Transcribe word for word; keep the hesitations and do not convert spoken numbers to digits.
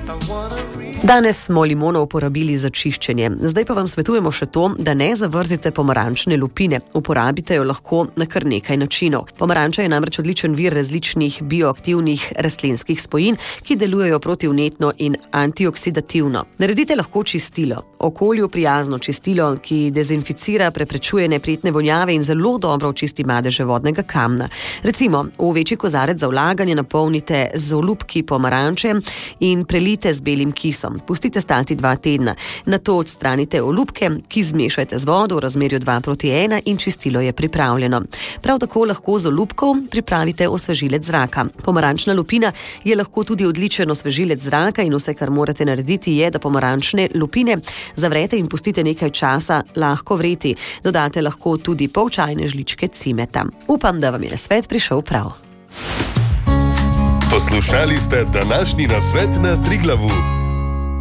Danes smo limono uporabili za čiščenje. Zdaj pa vam svetujemo še to, da ne zavrzite pomarančne lupine. Uporabite jo lahko na kar nekaj načinov. Pomaranča je namreč odličen vir različnih bioaktivnih rastlinskih spojin, ki delujejo protivnetno in antioksidativno. Naredite lahko čistilo. Okolju prijazno čistilo, ki dezinficira, preprečuje neprijetne vonjave in zelo dobro očisti madeže vodnega kamna. Recimo, v večji kozarec za vlaganje napolnite z olupki pomaranče in prelijte z belim kisom. Pustite stati dva tedna. Nato odstranite olupke, ki zmešajte z vodo v razmerju dva proti ena in čistilo je pripravljeno. Prav tako lahko z olupkov pripravite osvežilec zraka. Pomarančna lupina je lahko tudi odličen osvežilec zraka in vse, kar morate narediti, je, da pomarančne lupine zavrete in pustite nekaj časa lahko vreti. Dodate lahko tudi pol čajne žličke cimeta. Upam, da vam je nasvet prišel prav. Poslušali ste današnji nasvet na Triglavu.